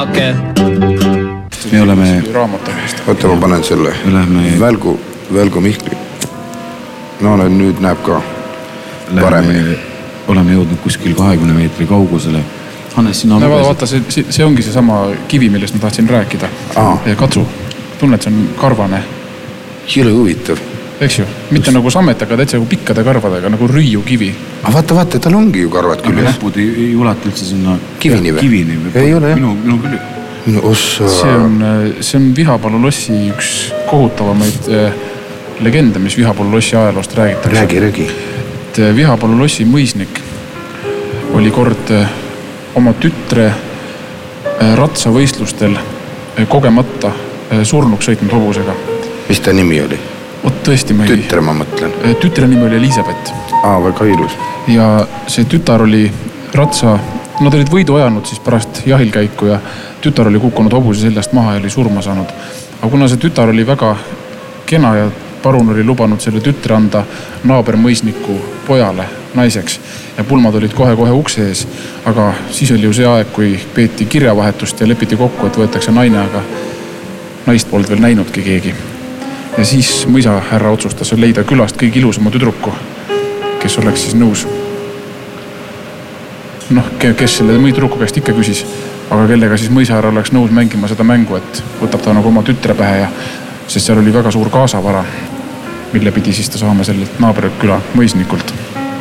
Me oleme... Oota, ma panen selle. Välgu Mihkli. No nüüd näeb ka paremini. Oleme jõudnud kuskil 20 meetri kaugusele. Hannes, sina... Vaata, see ongi see sama kivi, millest ma tahtsin rääkida. Katsu. Tunnet, see on karvane. Jõle huvitav. Eks ju? Mitte nagu sammet, aga täitsa nagu pikkade karvadega, nagu rüüu kivi. Vaata, tal ongi ju karvad küljes. Aga näpud ei ulata üldse sinna... Kivini või? Kivini. Ei ole, jah? Minu küll. See on Vihapalu lossi üks kohutavamaid legende, mis Vihapalu lossi ajaloost räägitakse. Räägi. Vihapalu lossi mõisnik oli kord oma tütre ratsavõistlustel kogemata surnuks sõitnud hobusega. Mis ta nimi oli? Tõesti ma ei... Tütre ma mõtlen. Tütre nimi oli Elisabeth. Väga ilus. Ja see tütar oli ratsa... Nad olid võidu ajanud siis pärast jahilkäiku ja tütar oli kukkunud hobuse seljast maha ja oli surma saanud. Aga kuna see tütar oli väga kena ja parun oli lubanud selle tütre anda naabermõisniku pojale naiseks ja pulmad olid kohe ukse ees. Aga siis oli ju see aeg, kui peeti kirjavahetust ja lepiti kokku, et võetakse naine, aga naist polnud veel näinudki keegi. Ja siis mõisa härra otsustas leida külast kõige ilusama tüdruku, kes oleks siis nõus. Kes selle tüdruku käest ikka küsis, aga kellega siis mõisa härra oleks nõus mängima seda mängu, et võtab ta nagu oma tütre pähe, sest seal oli väga suur kaasavara, mille pidi siis ta saama sellelt naaberküla mõisnikult.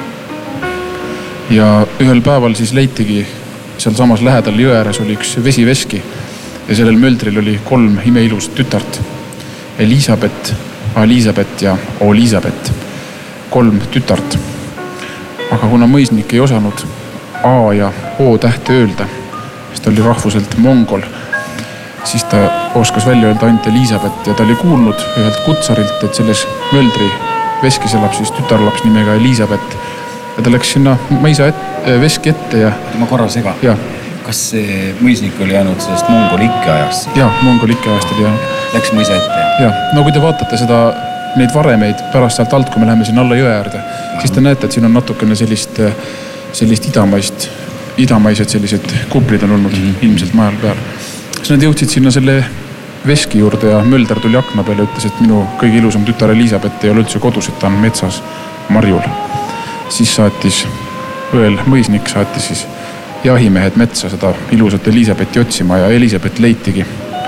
Ja ühel päeval siis leitigi, seal samas lähedal jõe ääres oli üks vesiveski ja sellel möldril oli 3 imeilust tütart. Elisabeth, Alisabeth ja Olisabeth. 3 tütart. Aga kuna mõisnik ei osanud A ja O tähte öelda, sest ta oli rahvuselt mongol, siis ta oskas välja öelda ainult Elisabeth ja ta oli kuulnud ühelt kutsarilt, et selles möldri veskis elab siis tütarlaps nimega Elisabeth. Ja ta läks sinna mõisa veski ette ja... Ma korra sega. Ja. Kas see mõisnik oli jäänud sellest mongolikke ajast? Jaa, mongolikke ajast oli jäänud. Läks mõisa ette? Jah, no kui te vaatate neid varemeid pärast sealt alt, kui me läheme siin alla jõe äärde, siis te näete, et siin on natukene sellist idamaised sellised kuplid on olnud ilmselt majal peal. Siis nad jõudsid sinna selle veski juurde ja mölder tuli akna peale ja ütles, et minu kõige ilusam tütar Elisabeth ei ole üldse kodus, et ta on metsas marjul. Siis saatis õel mõisnik saatis siis jahimehed metsa seda ilusat Elisabethi otsima ja Elisabeth leitigi.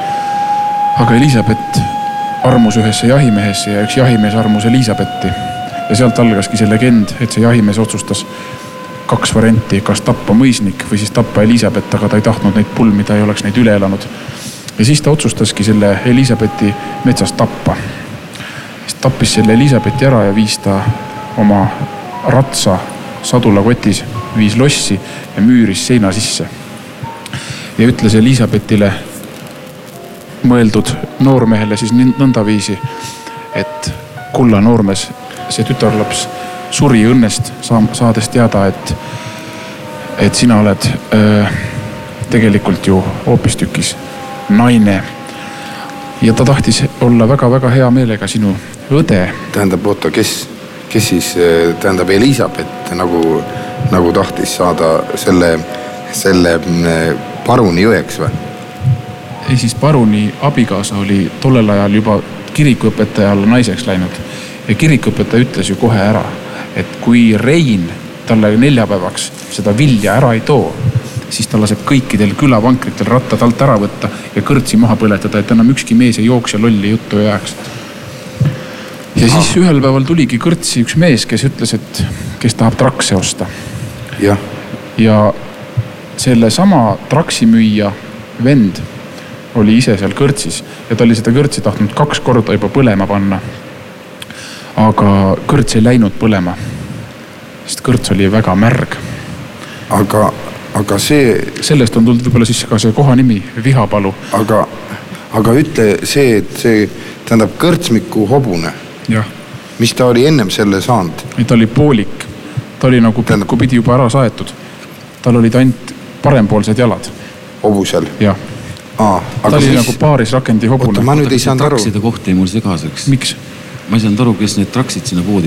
Aga Elisabeth armus ühesse jahimehesse ja üks jahimees armus Elisabethi. Ja sealt algaski see legend, et see jahimees otsustas 2 varianti, kas tappa mõisnik või siis tappa Elisabeth, aga ta ei tahtnud neid pulmi, ta ei oleks neid üle elanud. Ja siis ta otsustaski selle Elisabethi metsas tappa. Siis tappis selle Elisabethi ära ja viis ta oma ratsa sadulakotis, viis lossi ja müüris seina sisse. Ja ütles Elisabethile mõeldud noormehele siis nõndaviisi, et kulla noormes, see tütarlaps suri õnnest saades teada, et sina oled tegelikult ju hoopistükis naine. Ja ta tahtis olla väga-väga hea meelega sinu õde. Tähendab, oota, kes siis, tähendab Elisabeth nagu tahtis saada selle paruni jõeks või? Ei siis paruni abikaasa oli tollel ajal juba kirikuõpetajale naiseks läinud ja kirikuõpetaja ütles ju kohe ära, et kui Rein talle 4 päevaks seda vilja ära ei too, siis ta laseb kõikidel külavankritel rattad alt ära võtta ja kõrtsi maha põletada, et enam ükski mees ei jooks ja lolli juttu ei jääks. Ja siis ühel päeval tuligi kõrtsi üks mees, kes ütles, et kes tahab trakse osta. Ja selle sama traksimüüja vend oli ise seal kõrtsis ja ta oli seda kõrtsi tahtnud 2 korda juba põlema panna. Aga kõrts ei läinud põlema, sest kõrts oli väga märg. Aga see... Sellest on tulnud võib-olla siis ka see koha nimi, Vihapalu. Aga ütle see, et see tähendab kõrtsmiku hobune. Jah. Mis ta oli ennem selle saanud? Ta oli poolik. Ta oli nagu pikku pidi juba ära saetud. Tal olid ainult parempoolsed jalad. Hobusel? Jah. Ta oli nagu paaris rakendi hobune. Oota, ma nüüd ei saanud aru. Trakside koht ei mul segaseks. Miks? Ma ei saanud aru, kes need traksid sinna poodi